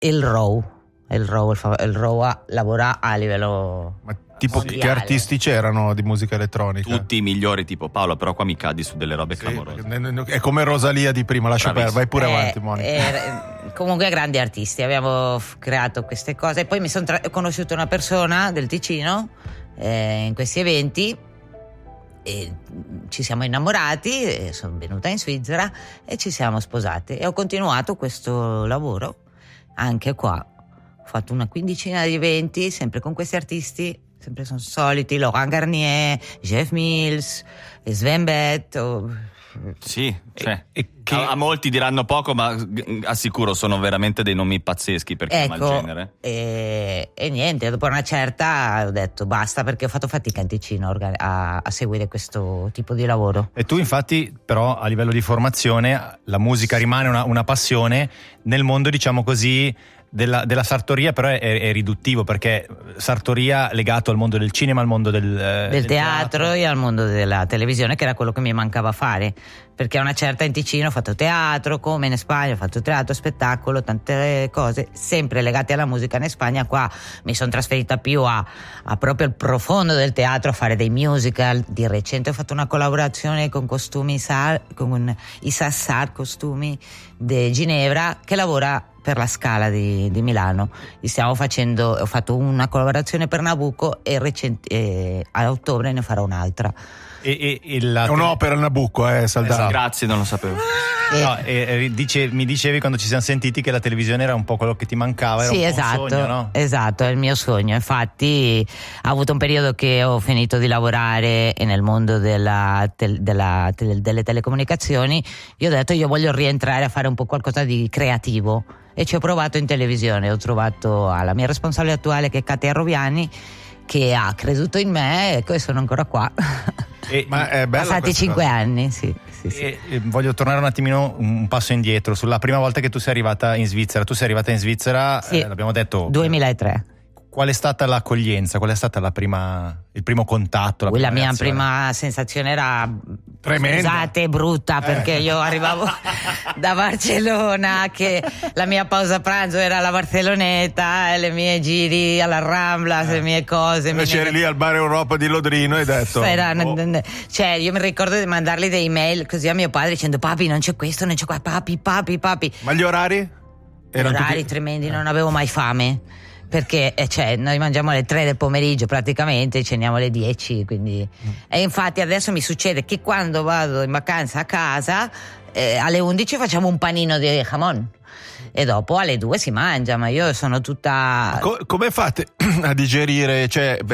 il RAW lavora a livello Ma tipo mondiale. che artisti c'erano di musica elettronica? Tutti i migliori, tipo Paolo, però qua mi cadi su delle robe Sì, clamorose. è come Rosalia di prima, lascia perdere, vai pure avanti, Monica. Comunque grandi artisti, abbiamo creato queste cose. Poi mi sono conosciuto una persona del Ticino in questi eventi e ci siamo innamorati, sono venuta in Svizzera e ci siamo sposati e ho continuato questo lavoro anche qua. Ho fatto una quindicina di eventi sempre con questi artisti, sempre sono soliti, Laurent Garnier, Jeff Mills, Sven Beth. Sì, cioè, E che- a molti diranno poco, ma assicuro sono veramente dei nomi pazzeschi per chi ama il genere. E niente, dopo una certa ho detto basta, perché ho fatto fatica in Ticino a seguire questo tipo di lavoro. E tu infatti però a livello di formazione la musica rimane una passione nel mondo, diciamo così, della sartoria, però è riduttivo, perché sartoria legato al mondo del cinema, al mondo del teatro e al mondo della televisione, che era quello che mi mancava fare, perché a una certa in Ticino ho fatto teatro, come in Spagna ho fatto teatro, spettacolo, tante cose sempre legate alla musica. In Spagna qua mi sono trasferita più a proprio il profondo del teatro, a fare dei musical. Di recente ho fatto una collaborazione con con i Sassar Costumi di Ginevra, che lavora per la Scala di Milano. Ho fatto una collaborazione per Nabucco e a ottobre ne farò un'altra. È È un'opera Nabucco, Saldana. Esatto. Grazie, non lo sapevo. No, mi dicevi quando ci siamo sentiti che la televisione era un po' quello che ti mancava, era Sì, un po' esatto, un sogno, no? esatto, è il mio sogno. Infatti ho avuto un periodo che ho finito di lavorare nel mondo delle telecomunicazioni. Io ho detto, io voglio rientrare a fare un po' qualcosa di creativo, e ci ho provato in televisione. Ho trovato la mia responsabile attuale, che è Katia Roviani, che ha creduto in me, e sono ancora qua. Ma è bella Passati questa 5 cosa. anni, sì. E voglio tornare un attimino un passo indietro sulla prima volta che tu sei arrivata in Svizzera. Tu sei arrivata in Svizzera, Sì. l'abbiamo detto, 2003. qual è stata l'accoglienza? Qual è stata il primo contatto? La mia reazione? prima sensazione era Tremenda. scusate, brutta, perché io arrivavo da Barcellona, che la mia pausa pranzo era la Barceloneta, e le mie giri alla Rambla, le mie cose. Invece eri lì al bar Europa di Lodrino e hai detto Cioè, io mi ricordo di mandargli dei email così a mio padre dicendo: papi, non c'è questo, non c'è qua, papi. Ma gli orari? Erano Orari tutti- tremendi, non avevo mai fame, perché noi mangiamo alle 3 del pomeriggio praticamente, ceniamo alle 10, quindi e infatti adesso mi succede che quando vado in vacanza a casa alle 11 facciamo un panino di jamon e dopo alle 2 si mangia, ma io sono tutta Come fate a digerire?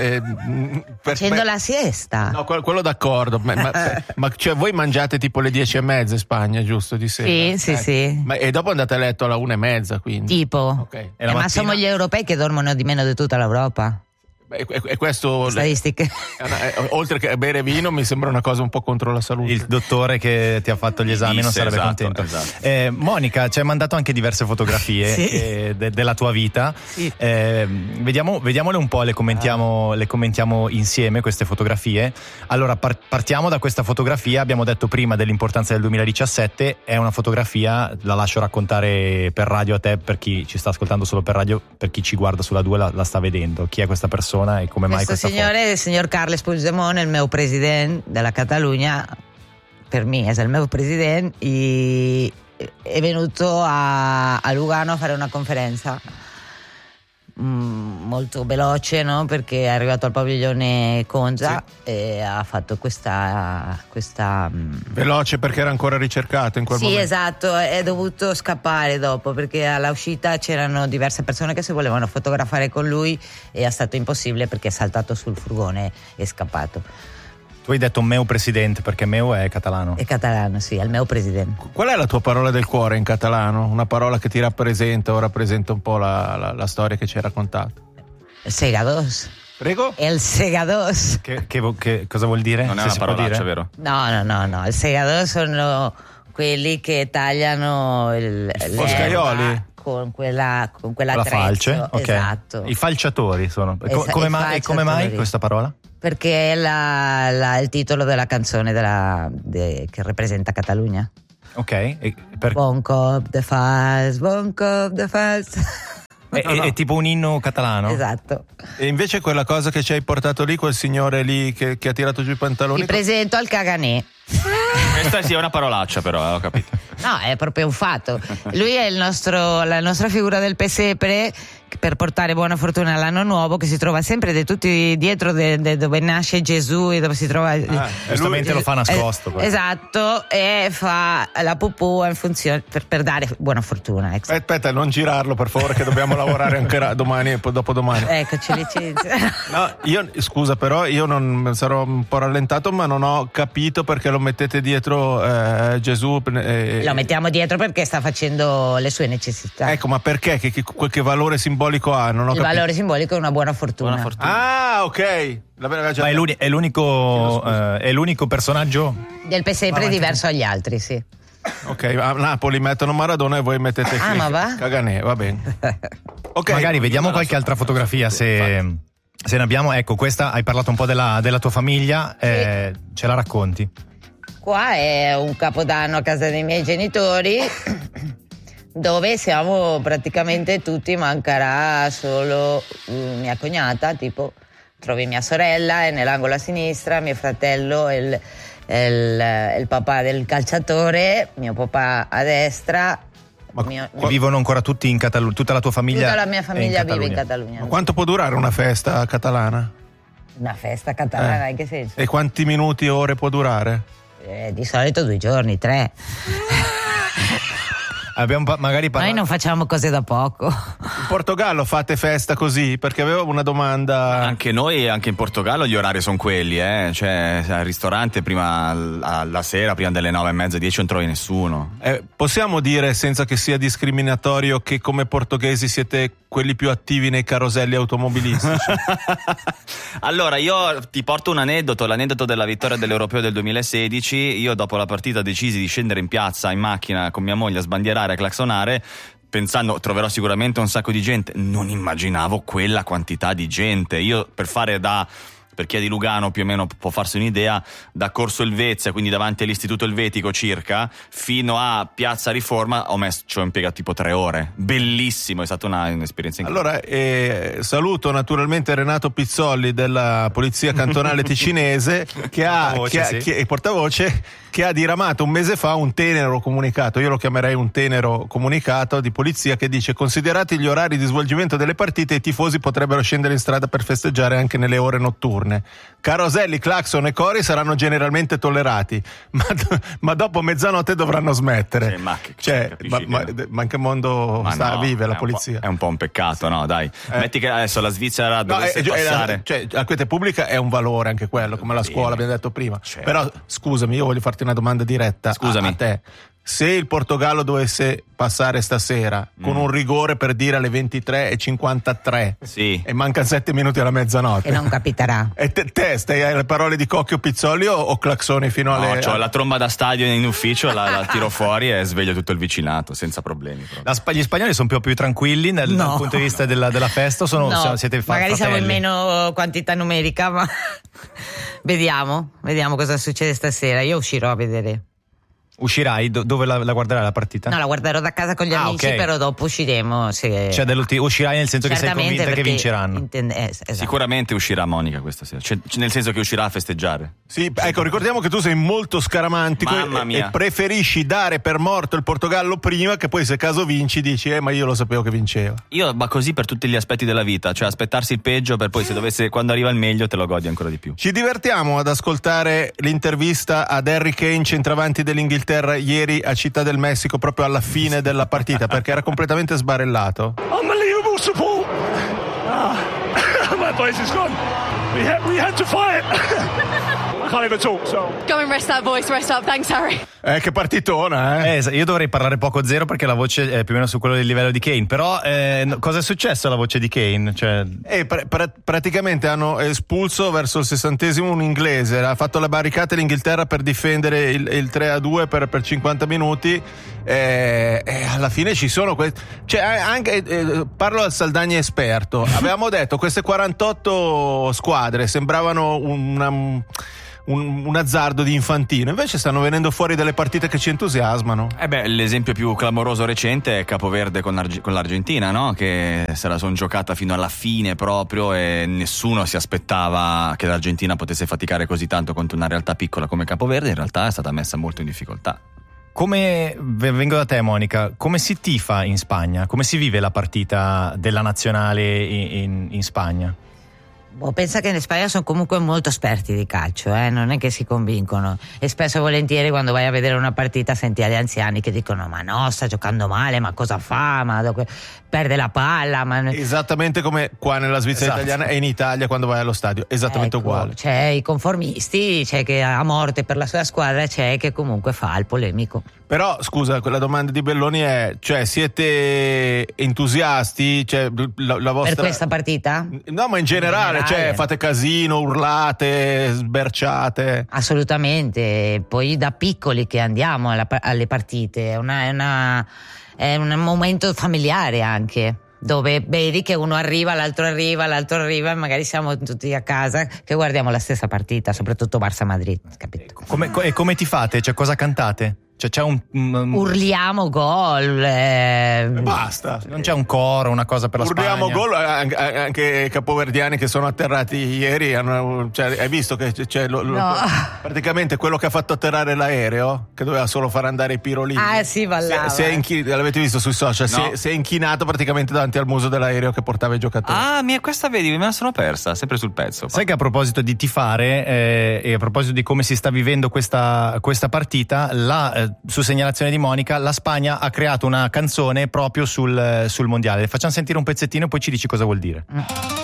facendo la siesta. No, quello d'accordo, ma cioè voi mangiate tipo le 10:30 in Spagna, giusto? Di sera? Sì. E dopo andate a letto alla 1:30, quindi. Tipo, Ok. E la ma mattina? sono gli europei che dormono di meno di tutta l'Europa. E questo, Statistiche. oltre che bere vino, mi sembra una cosa un po' contro la salute. Il dottore che ti ha fatto gli esami non sarebbe Esatto, contento. esatto. Monica ci hai mandato anche diverse fotografie Sì. della tua vita. Sì. Vediamole un po', le commentiamo insieme queste fotografie. Allora partiamo da questa fotografia. Abbiamo detto prima dell'importanza del 2017. È una fotografia, la lascio raccontare per radio a te, per chi ci sta ascoltando solo per radio, per chi ci guarda sulla 2 la sta vedendo. Chi è questa persona e come mai Questo questa signore è il signor Carles Puigdemont, il mio presidente della Catalogna, per me è il mio presidente, è venuto a Lugano a fare una conferenza molto veloce, no? Perché è arrivato al padiglione Conza e ha fatto questa Veloce perché era ancora ricercato in quel momento. Sì, esatto, è dovuto scappare dopo, perché alla uscita c'erano diverse persone che si volevano fotografare con lui e è stato impossibile perché è saltato sul furgone e è scappato. Tu hai detto meu presidente perché meu è catalano. È catalano, sì, è il mio presidente. Qual è la tua parola del cuore in catalano? Una parola che ti rappresenta o rappresenta un po' la storia che ci hai raccontato? El segadors. Prego? El segadors. Che cosa vuol dire? Non è Se una si può parolaccia, dire? vero? No. Il segador sono quelli che tagliano Foscaioli? con quella La falce, ok. Esatto. I falciatori sono. Come mai falciatori. questa parola? Perché è il titolo della canzone che rappresenta Catalogna. Ok. Bon cop de fals. È tipo un inno catalano. Esatto. E invece quella cosa che ci hai portato lì, quel signore lì che ha tirato giù i pantaloni. Ti presento al Caganè. Questa sì è una parolaccia, però, ho capito. No, è proprio un fatto. Lui è la nostra figura del pesepre per portare buona fortuna all'anno nuovo, che si trova sempre tutti dietro dove nasce Gesù e dove si trova. Giustamente lo fa nascosto. Esatto, e fa la pupù in funzione per dare buona fortuna. Aspetta, non girarlo per favore, che dobbiamo lavorare anche domani e dopodomani. Eccoci, licenzia. No, scusa, però io non sarò un po' rallentato, ma non ho capito perché lo mettete dietro Gesù. Lo mettiamo dietro perché sta facendo le sue necessità. Ecco, ma perché? Che valore simbolico ha? Non ho capito. Valore simbolico è una buona fortuna. Ah, ok. Ma è l'unico personaggio del pesepre diverso agli altri, sì. Ok, a Napoli mettono Maradona e voi mettete Caganè, va bene. Okay. Magari vediamo qualche altra fotografia se ne abbiamo. Ecco, questa hai parlato un po' della tua famiglia, ce la racconti? Qua è un capodanno a casa dei miei genitori dove siamo praticamente tutti, mancherà solo mia cognata, tipo trovi mia sorella e nell'angolo a sinistra mio fratello e il papà del calciatore, mio papà a destra. Vivono ancora tutti in Catalogna? Tutta la tua famiglia? Tutta la mia famiglia vive in Catalogna. Ma quanto può durare una festa catalana? Una festa catalana in che senso? E quanti minuti o ore può durare? Di solito 2 giorni, 3. Abbiamo magari Noi non facciamo cose da poco. In Portogallo fate festa così? Perché avevo una domanda. Anche noi, anche in Portogallo gli orari sono quelli, cioè al ristorante prima alla sera, prima delle 9:30, 10 non trovi nessuno. Possiamo dire, senza che sia discriminatorio, che come portoghesi siete quelli più attivi nei caroselli automobilistici? Allora, io ti porto un aneddoto, l'aneddoto della vittoria dell'Europeo del 2016. Io dopo la partita decisi di scendere in piazza in macchina con mia moglie a sbandierare, a claxonare, pensando troverò sicuramente un sacco di gente. Non immaginavo quella quantità di gente. Io per chi è di Lugano più o meno può farsi un'idea, da Corso Elvezia, quindi davanti all'Istituto Elvetico circa, fino a Piazza Riforma ci ho impiegato tipo 3 ore. Bellissimo, è stata un'esperienza incredibile. Allora, saluto naturalmente Renato Pizzolli della Polizia Cantonale Ticinese che portavoce, che ha diramato un mese fa un tenero comunicato, io lo chiamerei un tenero comunicato di polizia, che dice: considerati gli orari di svolgimento delle partite, i tifosi potrebbero scendere in strada per festeggiare anche nelle ore notturne. Caroselli, clacson e cori saranno generalmente tollerati, ma dopo mezzanotte dovranno smettere. Ma in che mondo vive la polizia? È un po' un peccato, no? Dai, metti che adesso la Svizzera dovesse passare. La quiete pubblica è un valore anche quello, come la scuola, abbiamo detto prima. Certo. Però scusami, io voglio farti una domanda diretta a te. Se il Portogallo dovesse passare stasera con un rigore, per dire, alle 23:53 e mancano 7 minuti alla mezzanotte, e non capiterà, e te stai alle parole di Cocchio Pizzoli o claxoni fino alle... No, c'ho la tromba da stadio in ufficio, la tiro fuori e sveglio tutto il vicinato senza problemi. Gli spagnoli sono più tranquilli dal punto di vista della festa, siete magari siamo in meno quantità numerica, ma vediamo cosa succede stasera. Io uscirò a vedere. Uscirai? Dove la guarderai la partita? No, la guarderò da casa con gli amici, okay. Però dopo usciremo. Uscirai nel senso che sei convinta che vinceranno? Esatto. Sicuramente uscirà Monica questa sera, nel senso che uscirà a festeggiare. Sì, ecco, ricordiamo che tu sei molto scaramantico e preferisci dare per morto il Portogallo prima, che poi se caso vinci dici ma io lo sapevo che vinceva. Ma così per tutti gli aspetti della vita, cioè aspettarsi il peggio per poi quando arriva il meglio te lo godi ancora di più. Ci divertiamo ad ascoltare l'intervista ad Harry Kane, centravanti dell'Inghilterra, ieri a Città del Messico, proprio alla fine della partita, perché era completamente sbarellato. Unbelievable support. My voice is gone. We had to fight. I can't even talk, so. Go and rest that voice, rest up. Thanks, Harry. Che partitona, Io dovrei parlare poco zero perché la voce è più o meno su quello del livello di Kane. Però cosa è successo alla voce di Kane? Praticamente hanno espulso verso il 60° un inglese, ha fatto le barricate l'Inghilterra per difendere il 3-2 per 50 minuti. Alla fine ci sono parlo al Saldagni esperto. Avevamo detto queste 48 squadre sembravano un azzardo di Infantino. Invece stanno venendo fuori delle partite che ci entusiasmano. L'esempio più clamoroso recente è Capoverde con l'Argentina, no? Che se la son giocata fino alla fine proprio, e nessuno si aspettava che l'Argentina potesse faticare così tanto contro una realtà piccola come Capoverde. In realtà è stata messa molto in difficoltà. Vengo da te, Monica, come si tifa in Spagna? Come si vive la partita della nazionale in Spagna? Pensa che in Spagna sono comunque molto esperti di calcio, non è che si convincono, e spesso e volentieri quando vai a vedere una partita senti agli anziani che dicono ma no, sta giocando male, ma cosa fa, perde la palla, esattamente come qua nella Svizzera italiana e in Italia quando vai allo stadio, esattamente uguale. C'è i conformisti, c'è che a morte per la sua squadra, c'è che comunque fa il polemico. Però scusa, quella domanda di Belloni è, cioè siete entusiasti, cioè la vostra... Per questa partita? No, ma in generale. Cioè, fate casino, urlate, sberciate? Assolutamente. Poi da piccoli che andiamo alle partite, è un momento familiare anche, dove vedi che uno arriva, l'altro arriva e magari siamo tutti a casa che guardiamo la stessa partita, soprattutto Barça-Madrid, capito? Come ti fate? Cioè, cosa cantate? Cioè c'è urliamo gol, basta, non c'è un coro, una cosa per la urliamo Spagna. Gol, anche i capoverdiani che sono atterrati ieri hai visto che c'è praticamente quello che ha fatto atterrare l'aereo, che doveva solo far andare i pirolini, sì, ballava, l'avete visto sui social, no. si è inchinato praticamente davanti al muso dell'aereo che portava i giocatori. Questa vedi, me la sono persa, sempre sul pezzo. Sai che a proposito di tifare e a proposito di come si sta vivendo questa partita, su segnalazione di Monica, la Spagna ha creato una canzone proprio sul mondiale. Facciamo sentire un pezzettino e poi ci dici cosa vuol dire.